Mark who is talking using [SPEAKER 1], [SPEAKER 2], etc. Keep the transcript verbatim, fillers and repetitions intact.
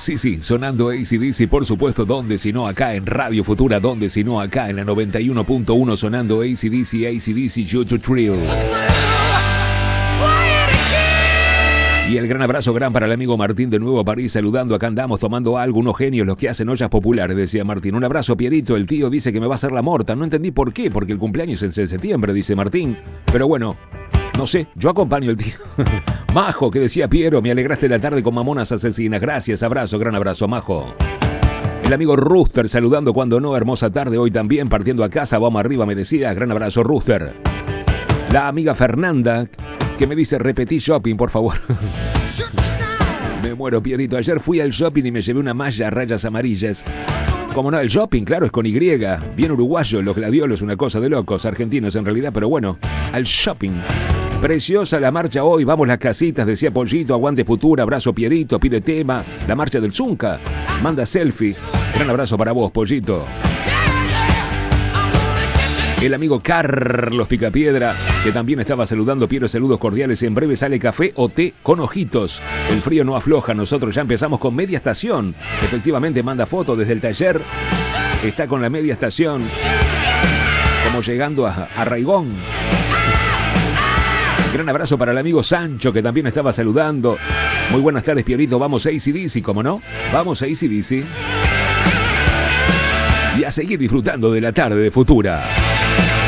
[SPEAKER 1] Sí, sí, sonando A C D C, por supuesto, donde si no acá en Radio Futura, donde si no acá en la noventa y uno punto uno, sonando A C D C, A C D C, You to Thrill. Y el gran abrazo gran para el amigo Martín de Nuevo París, saludando. Acá andamos tomando algo, unos genios los que hacen ollas populares, decía Martín. Un abrazo, Pierito. El tío dice que me va a hacer la morta. No entendí por qué, porque el cumpleaños es en septiembre, dice Martín. Pero bueno, no sé, yo acompaño al tío. Majo, que decía Piero, me alegraste la tarde con mamonas asesinas. Gracias, abrazo, gran abrazo, Majo. El amigo Rooster saludando cuando no, hermosa tarde hoy también, partiendo a casa, vamos arriba, me decía. Gran abrazo, Rooster. La amiga Fernanda, que me dice, repetí shopping, por favor. Me muero, Pierito. Ayer fui al shopping y me llevé una malla a rayas amarillas. Como no, el shopping, claro, es con Y. Bien uruguayo, los gladiolos, una cosa de locos, argentinos en realidad, pero bueno, al shopping. Preciosa la marcha hoy, vamos las casitas, decía Pollito, aguante Futura, abrazo Pierito, pide tema, la marcha del Zunca, manda selfie. Gran abrazo para vos, Pollito. El amigo Carlos Picapiedra, que también estaba saludando. Piero, saludos cordiales. En breve sale café o té con ojitos. El frío no afloja. Nosotros ya empezamos con media estación. Efectivamente, manda foto desde el taller. Está con la media estación. Como llegando a, a Raigón. Gran abrazo para el amigo Sancho, que también estaba saludando. Muy buenas tardes, Pierito. Vamos a A C D C, ¿cómo no? Vamos a A C D C. Y a seguir disfrutando de la tarde de Futura.